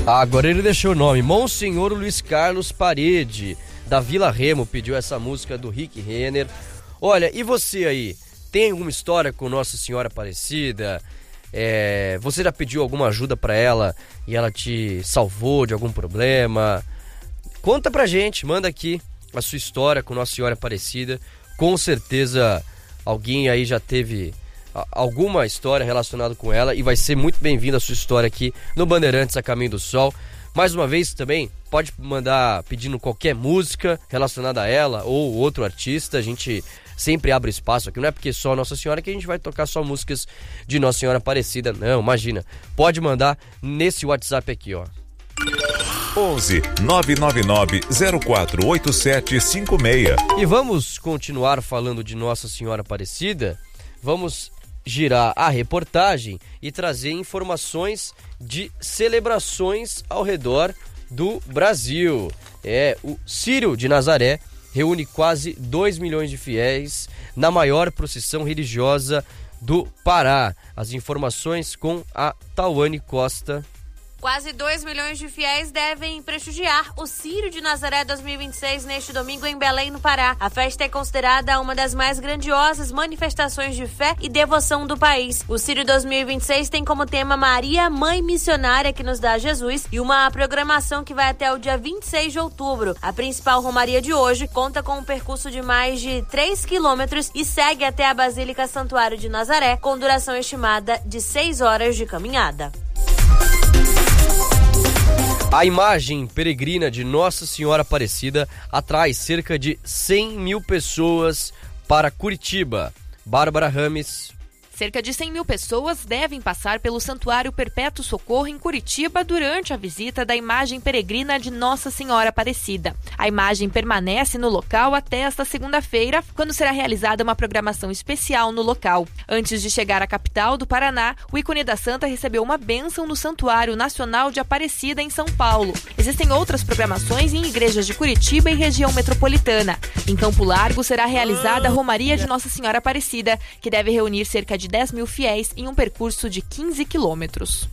Agora ele deixou o nome, Monsenhor Luiz Carlos Parede, da Vila Remo, pediu essa música do Rick Renner. Olha, e você aí, tem alguma história com Nossa Senhora Aparecida? Você já pediu alguma ajuda pra ela e ela te salvou de algum problema? Conta pra gente, manda aqui a sua história com Nossa Senhora Aparecida. Com certeza alguém aí já teve alguma história relacionada com ela e vai ser muito bem-vinda a sua história aqui no Bandeirantes a Caminho do Sol. Mais uma vez também pode mandar pedindo qualquer música relacionada a ela ou outro artista. A gente sempre abre espaço aqui, não é porque só Nossa Senhora que a gente vai tocar só músicas de Nossa Senhora Aparecida, não, imagina. Pode mandar nesse WhatsApp aqui, ó. 11 999 048756. E vamos continuar falando de Nossa Senhora Aparecida. Vamos girar a reportagem e trazer informações de celebrações ao redor do Brasil. O Círio de Nazaré reúne quase 2 milhões de fiéis na maior procissão religiosa do Pará. As informações com a Tawane Costa. Quase 2 milhões de fiéis devem prestigiar o Círio de Nazaré 2026 neste domingo em Belém, no Pará. A festa é considerada uma das mais grandiosas manifestações de fé e devoção do país. O Círio 2026 tem como tema Maria, Mãe Missionária que nos dá Jesus, e uma programação que vai até o dia 26 de outubro. A principal romaria de hoje conta com um percurso de mais de 3 quilômetros e segue até a Basílica Santuário de Nazaré, com duração estimada de 6 horas de caminhada. A imagem peregrina de Nossa Senhora Aparecida atrai cerca de 100 mil pessoas para Curitiba. Bárbara Rames. Cerca de 100 mil pessoas devem passar pelo Santuário Perpétuo Socorro em Curitiba durante a visita da imagem peregrina de Nossa Senhora Aparecida. A imagem permanece no local até esta segunda-feira, quando será realizada uma programação especial no local. Antes de chegar à capital do Paraná, o ícone da Santa recebeu uma bênção no Santuário Nacional de Aparecida, em São Paulo. Existem outras programações em igrejas de Curitiba e região metropolitana. Em Campo Largo será realizada a Romaria de Nossa Senhora Aparecida, que deve reunir cerca de 10 mil fiéis em um percurso de 15 quilômetros.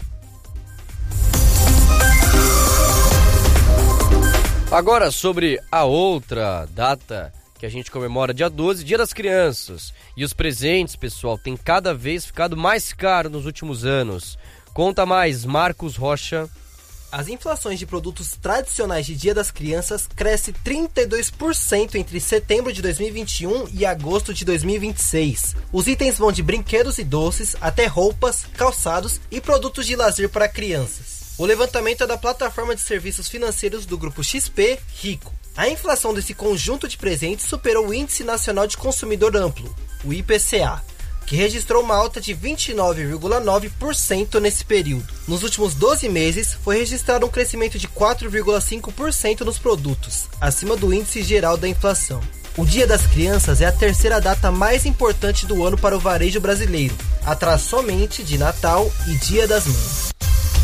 Agora sobre a outra data que a gente comemora, dia 12, Dia das Crianças. E os presentes, pessoal, tem cada vez ficado mais caro nos últimos anos. Conta mais, Marcos Rocha. As inflações de produtos tradicionais de Dia das Crianças crescem 32% entre setembro de 2021 e agosto de 2026. Os itens vão de brinquedos e doces até roupas, calçados e produtos de lazer para crianças. O levantamento é da plataforma de serviços financeiros do grupo XP Rico. A inflação desse conjunto de presentes superou o Índice Nacional de Consumidor Amplo, o IPCA, que registrou uma alta de 29,9% nesse período. Nos últimos 12 meses, foi registrado um crescimento de 4,5% nos produtos, acima do índice geral da inflação. O Dia das Crianças é a terceira data mais importante do ano para o varejo brasileiro, atrás somente de Natal e Dia das Mães.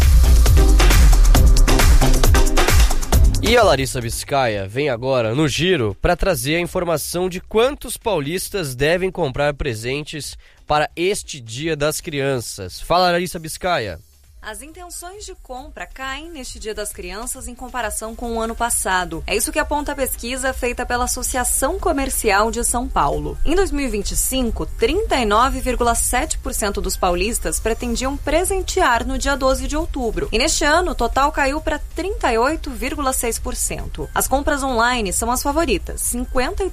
E a Larissa Biscaia vem agora no Giro para trazer a informação de quantos paulistas devem comprar presentes para este Dia das Crianças. Fala, Larissa Biscaia. As intenções de compra caem neste Dia das Crianças em comparação com o ano passado. É isso que aponta a pesquisa feita pela Associação Comercial de São Paulo. Em 2025, 39,7% dos paulistas pretendiam presentear no dia 12 de outubro. E neste ano, o total caiu para 38,6%. As compras online são as favoritas,